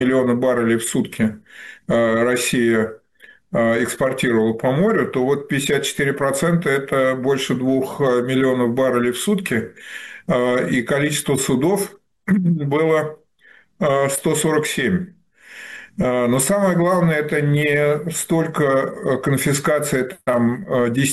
миллиона баррелей в сутки Россия экспортировала по морю, то вот 54% это больше 2 миллионов баррелей в сутки, и количество судов было 147. Но самое главное, это не столько конфискация там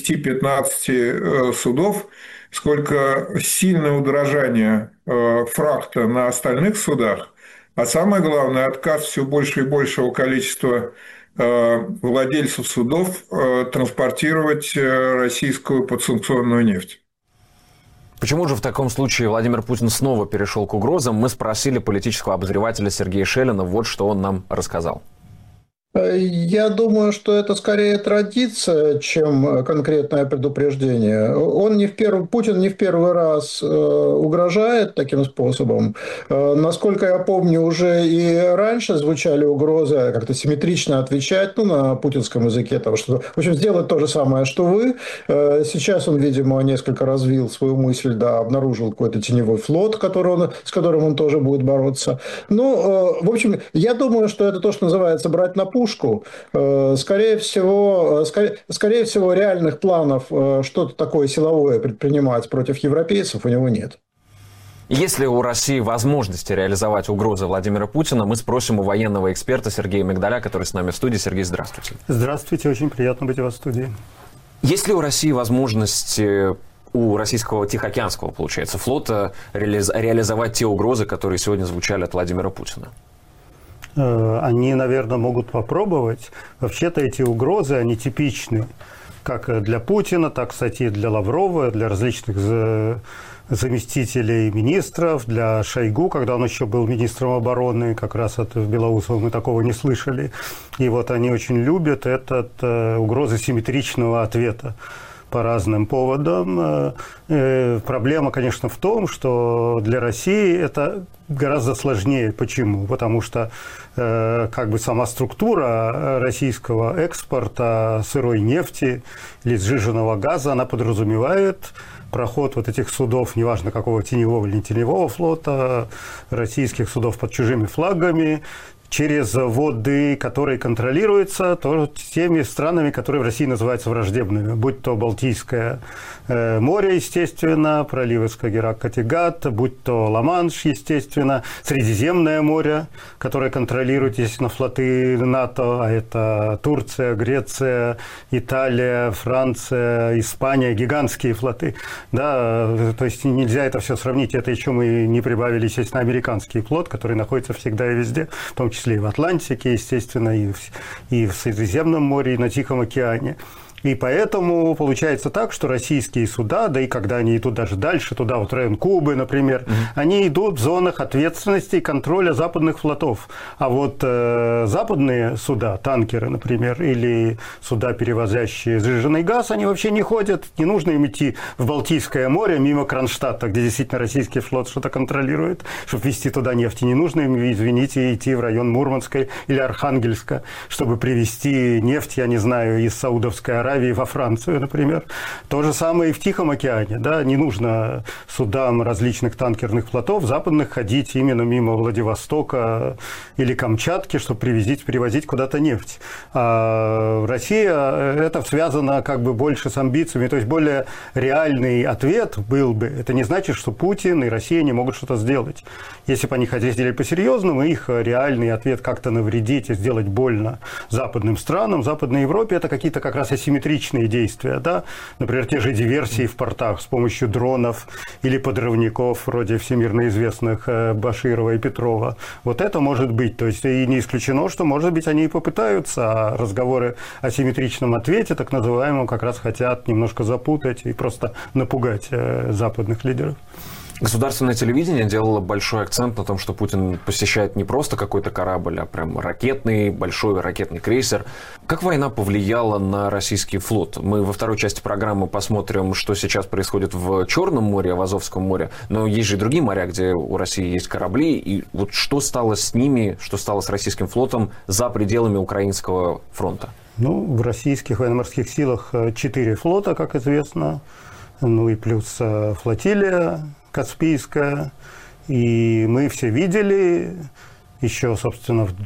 10-15 судов, сколько сильное удорожание фрахта на остальных судах, а самое главное, отказ все больше и большего количества владельцев судов транспортировать российскую подсанкционную нефть. Почему же в таком случае Владимир Путин снова перешел к угрозам? Мы спросили политического обозревателя Сергея Шелина. Вот что он нам рассказал. Я думаю, что это скорее традиция, чем конкретное предупреждение. Путин не в первый раз угрожает таким способом. Насколько я помню, уже и раньше звучали угрозы как-то симметрично отвечать, на путинском языке, что, в общем, сделать то же самое, что вы. Сейчас он, видимо, несколько развил свою мысль, да, обнаружил какой-то теневой флот, с которым он тоже будет бороться. В общем, я думаю, что это то, что называется брать на пушку. Скорее всего, реальных планов что-то такое силовое предпринимать против европейцев у него нет. Есть ли у России возможности реализовать угрозы Владимира Путина? Мы спросим у военного эксперта Сергея Мигдаля, который с нами в студии. Сергей, здравствуйте. Здравствуйте, очень приятно быть у вас в студии. Есть ли у России возможности у российского Тихоокеанского, получается, флота реализовать те угрозы, которые сегодня звучали от Владимира Путина? Они, наверное, могут попробовать. Вообще-то эти угрозы, они типичны как для Путина, так, кстати, и для Лаврова, для различных заместителей министров, для Шойгу, когда он еще был министром обороны, как раз от Белоусова мы такого не слышали. И вот они очень любят угрозы симметричного ответа по разным поводам. Проблема, конечно, в том, что для России это гораздо сложнее. Почему? Потому что сама структура российского экспорта сырой нефти или сжиженного газа, она подразумевает проход вот этих судов, неважно какого теневого или не теневого флота, российских судов под чужими флагами, через воды, которые контролируются теми странами, которые в России называются враждебными, будь то Балтийское море, естественно, проливы Скагеррак-Каттегат, будь то Ла-Манш, естественно, Средиземное море, которое контролирует, естественно, флоты НАТО, а это Турция, Греция, Италия, Франция, Испания, гигантские флоты. Да, то есть нельзя это все сравнить, это еще мы не прибавили, естественно, американский флот, который находится всегда и везде, в том числе и в Атлантике, естественно, и в Средиземном море, и на Тихом океане. И поэтому получается так, что российские суда, да и когда они идут даже дальше, туда, вот район Кубы, например, они идут в зонах ответственности и контроля западных флотов. А вот западные суда, танкеры, например, или суда, перевозящие сжиженный газ, они вообще не ходят, не нужно им идти в Балтийское море мимо Кронштадта, где действительно российский флот что-то контролирует, чтобы везти туда нефть. И не нужно им, извините, идти в район Мурманска или Архангельска, чтобы привезти нефть, я не знаю, из Саудовской Аравии во Францию, например. То же самое и в Тихом океане. Да? Не нужно судам различных танкерных флотов западных ходить именно мимо Владивостока или Камчатки, чтобы привозить куда-то нефть. А Россия, это связано больше с амбициями, то есть более реальный ответ был бы. Это не значит, что Путин и Россия не могут что-то сделать. Если бы они хотели сделать по-серьезному, их реальный ответ как-то навредить и сделать больно западным странам, Западной Европе, это какие-то как раз асимметричные действия, да? Например, те же диверсии в портах с помощью дронов или подрывников, вроде всемирно известных Баширова и Петрова. Вот это может быть. То есть и не исключено, что, может быть, они и попытаются, а разговоры о симметричном ответе, так называемом, как раз хотят немножко запутать и просто напугать западных лидеров. Государственное телевидение делало большой акцент на том, что Путин посещает не просто какой-то корабль, а прям большой ракетный крейсер. Как война повлияла на российский флот? Мы во второй части программы посмотрим, что сейчас происходит в Черном море, в Азовском море. Но есть же и другие моря, где у России есть корабли. И вот что стало с ними, что стало с российским флотом за пределами Украинского фронта? В российских военно-морских силах 4 флота, как известно. И плюс флотилия Каспийская, и мы все видели еще, собственно, в